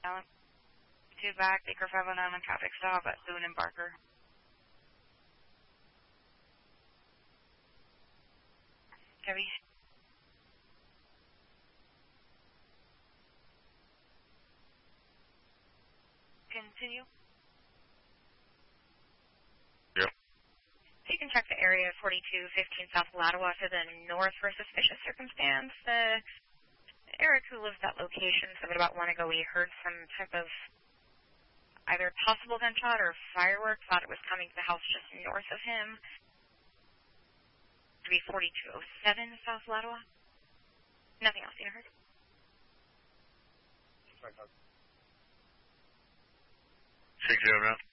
Allen. 2 back, Baker 509 on traffic stop at Boone and Barker. Heavy. Continue. Yep. You can check the area 4215 South Latawah to the north for a suspicious circumstance. Eric, who lives at that location, said about 1 ago he heard some type of either possible gunshot or fireworks. Thought it was coming to the house just north of him. To be 4207 South Latawah. Nothing else you heard? 6-0 now.